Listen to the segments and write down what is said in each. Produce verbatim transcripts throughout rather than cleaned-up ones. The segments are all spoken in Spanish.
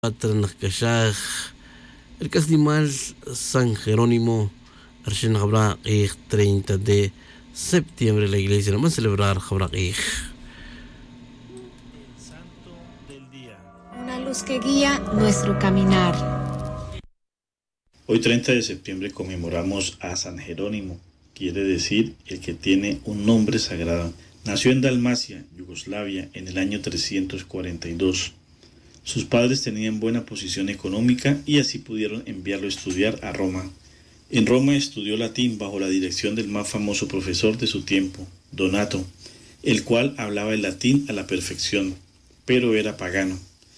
Patranakashaj, el Casdimal San Jerónimo, Arshen Jabra treinta de septiembre, la iglesia no va a celebrar Jabra El santo del día. Una luz que guía nuestro caminar. Hoy treinta de septiembre conmemoramos a San Jerónimo, quiere decir el que tiene un nombre sagrado. Nació en Dalmacia, Yugoslavia, en el año trescientos cuarenta y dos. Sus padres tenían buena posición económica y así pudieron enviarlo a estudiar a Roma. En Roma estudió latín bajo la dirección del más famoso profesor de su tiempo, Donato, el cual hablaba el latín a la perfección, pero era pagano.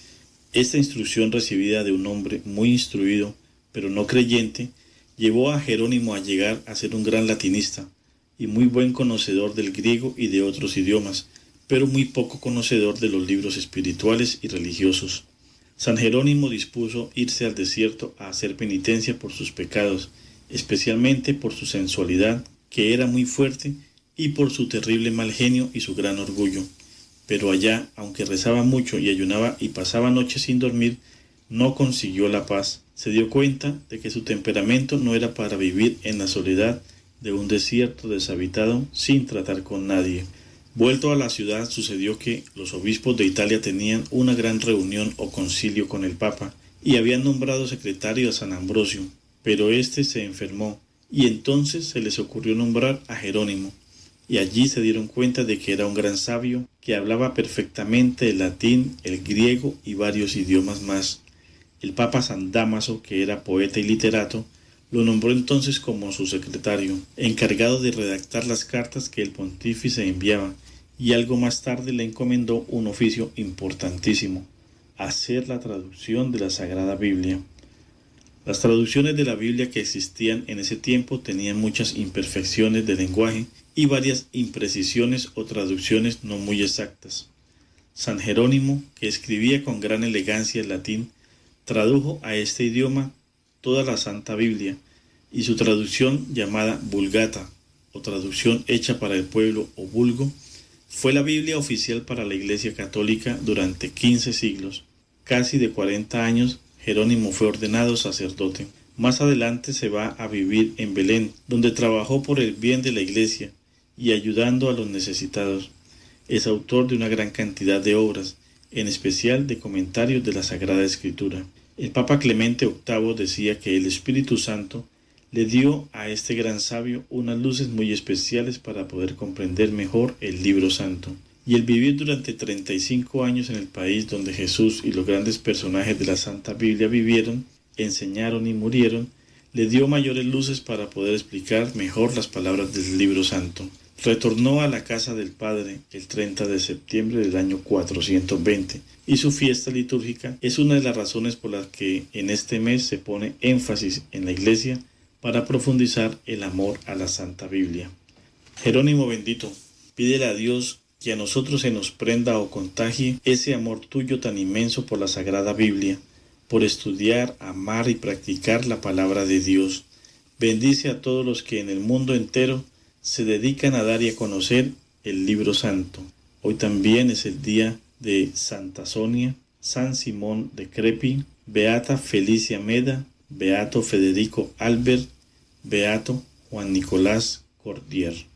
Esta instrucción recibida de un hombre muy instruido, pero no creyente, llevó a Jerónimo a llegar a ser un gran latinista y muy buen conocedor del griego y de otros idiomas, pero muy poco conocedor de los libros espirituales y religiosos. San Jerónimo dispuso irse al desierto a hacer penitencia por sus pecados, especialmente por su sensualidad, que era muy fuerte, y por su terrible mal genio y su gran orgullo. Pero allá, aunque rezaba mucho y ayunaba y pasaba noches sin dormir, no consiguió la paz. Se dio cuenta de que su temperamento no era para vivir en la soledad de un desierto deshabitado sin tratar con nadie. Vuelto a la ciudad, sucedió que los obispos de Italia tenían una gran reunión o concilio con el Papa y habían nombrado secretario a San Ambrosio, pero éste se enfermó y entonces se les ocurrió nombrar a Jerónimo, y allí se dieron cuenta de que era un gran sabio que hablaba perfectamente el latín, el griego y varios idiomas más. El Papa San Dámaso, que era poeta y literato, lo nombró entonces como su secretario, encargado de redactar las cartas que el pontífice enviaba, y algo más tarde le encomendó un oficio importantísimo: hacer la traducción de la Sagrada Biblia. Las traducciones de la Biblia que existían en ese tiempo tenían muchas imperfecciones de lenguaje y varias imprecisiones o traducciones no muy exactas. San Jerónimo, que escribía con gran elegancia el latín, tradujo a este idioma toda la Santa Biblia, y su traducción, llamada Vulgata, o traducción hecha para el pueblo o vulgo, fue la Biblia oficial para la Iglesia Católica durante quince siglos. Casi de cuarenta años, Jerónimo fue ordenado sacerdote. Más adelante se va a vivir en Belén, donde trabajó por el bien de la Iglesia y ayudando a los necesitados. Es autor de una gran cantidad de obras, en especial de comentarios de la Sagrada Escritura. El Papa Clemente octavo decía que el Espíritu Santo le dio a este gran sabio unas luces muy especiales para poder comprender mejor el libro santo. Y el vivir durante treinta y cinco años en el país donde Jesús y los grandes personajes de la Santa Biblia vivieron, enseñaron y murieron, le dio mayores luces para poder explicar mejor las palabras del libro santo. Retornó a la casa del Padre el treinta de septiembre del año cuatrocientos veinte, y su fiesta litúrgica es una de las razones por las que en este mes se pone énfasis en la Iglesia para profundizar el amor a la Santa Biblia. Jerónimo bendito, pídele a Dios que a nosotros se nos prenda o contagie ese amor tuyo tan inmenso por la Sagrada Biblia, por estudiar, amar y practicar la palabra de Dios. Bendice a todos los que en el mundo entero se dedican a dar y a conocer el libro santo. Hoy también es el día de Santa Sonia, San Simón de Crepi, Beata Felicia Meda, Beato Federico Albert, Beato Juan Nicolás Cordier.